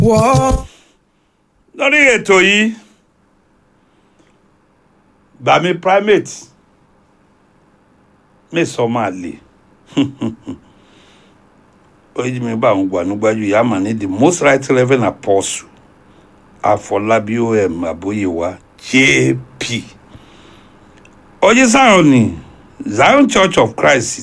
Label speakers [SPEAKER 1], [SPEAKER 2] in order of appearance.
[SPEAKER 1] wọ́.
[SPEAKER 2] lórí ètò yìí Bami Primate mẹ́sàn-án máa lè oyi mi bá àwọn gbanugbaju yà mà ní the most right reverend apostle Afọlábí O.M. Aboyewa J.P. ojí sáwọn ní Zion Church of Christ